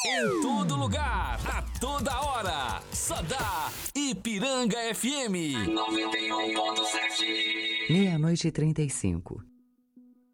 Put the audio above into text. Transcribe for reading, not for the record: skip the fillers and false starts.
Em todo lugar, a toda hora. Só dá Ipiranga FM 91.7. 00:35.